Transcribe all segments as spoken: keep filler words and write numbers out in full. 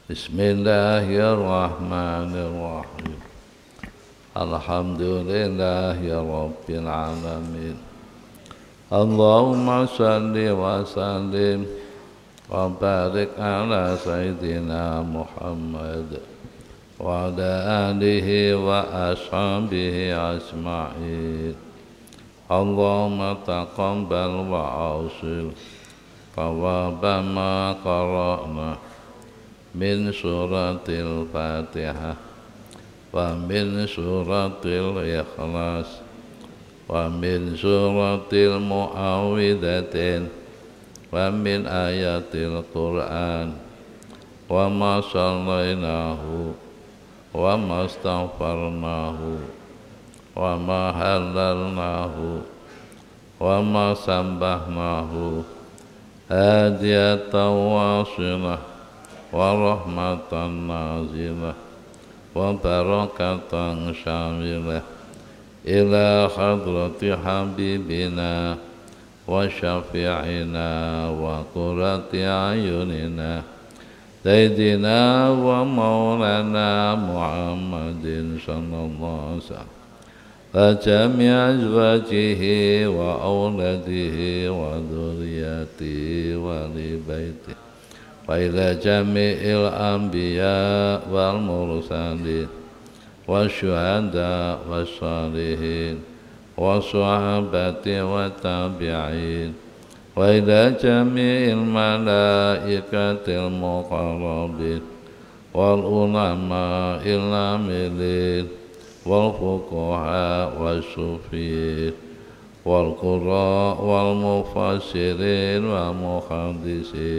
بسم الله الرحمن الرحيم الحمد لله رب العالمين اللهم صل وسلم وبارك على سيدنا محمد وعلى آله وأصحابه أجمعين اللهم تقبل وأوصل ثواب ما قرأنا من سورة الفاتحة ومن سورة الإخلاص ومن سورة المعوذتين ومن آيات القرآن وما صليناه وما استغفرناه وما هللناه وما سبحناه هادية واصلة ورحمة نازلة وبركة شاملة إلى حضرة حبيبنا وشفيعنا وقرة أعيننا سيدنا ومولانا محمد صلى الله عليه وسلم وجميع أزواجه وأولاده وذريته ولبيته وإلى جميع الأنبياء والمرسلين والشهداء والصالحين والصحابة والتابعين وإلى جميع الملائكة المقربين والعلماء العاملين والفقهاء والصوفيين والقراء والمفسرين والمحدثين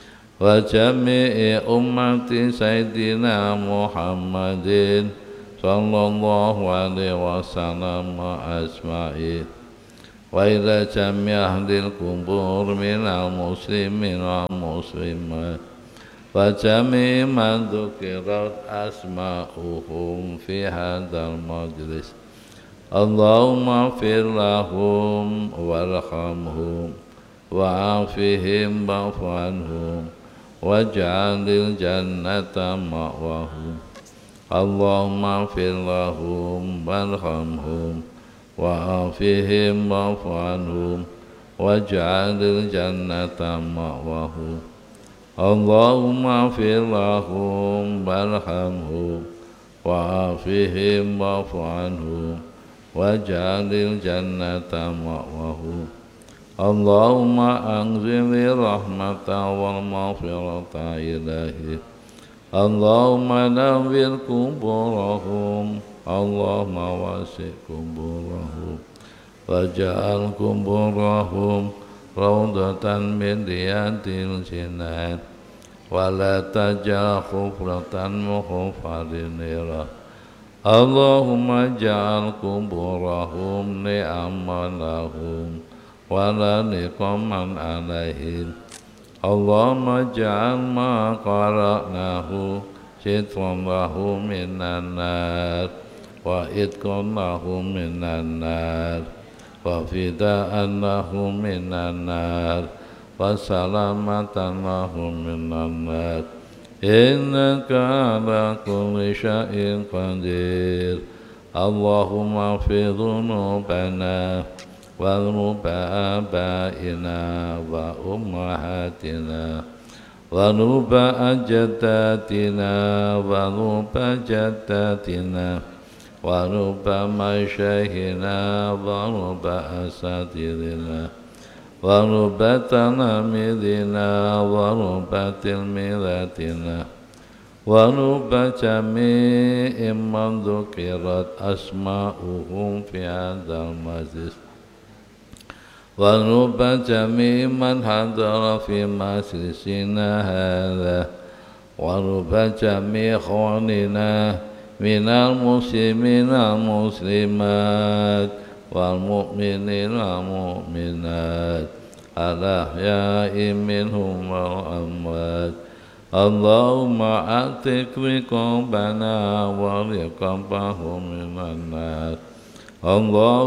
وجميع أمة سيدنا محمد صلى الله عليه وسلم أجمعين وإلى جميع أهل القبور من المسلمين والمسلمات وجميع من ذكرت أسماؤهم في هذا المجلس اللهم اغفر لهم وارحمهم وعافهم واعف عنهم واجعل الجنة مأواهم اللهم اغفر لهم وارحمهم وعافهم واعف عنهم واجعل الجنة مأواهم اللهم اغفر لهم وارحمهم وعافهم واعف عنهم واجعل الجنة مأواهم اللهم أنزل الرحمة والمغفرة إليه اللهم نور قبورهم اللهم وسع قبورهم واجعل قبورهم روضة من رياض الجنان ولا تجعل حفرة من حفر النيران اللهم اجعل قبورهم نعما لهم ولا نقما عليهم اللهم اجعل ما قرأناه سترا له من النار وإتقا له من النار وفداء له من النار وسلامة له من النار إنك على كل شيء قدير اللهم اغفر ذنوبنا وذنوب آبائنا وأمهاتنا وذنوب أجدادنا وذنوب جداتنا وذنوب مشايخنا وذنوب أساتذتنا وذنوب تلاميذنا وذنوب تلميذاتنا وذنوب جميع من ذكرت أسماؤهم في هذا المجلس وذنوب جميع من حضر في مجلسنا هذا وذنوب جميع إخواننا من المسلمين والمسلمات والمؤمنين والمؤمنات الأحياء منهم والأموات اللهم أعتق رقابنا ورقابهم من النار اللهم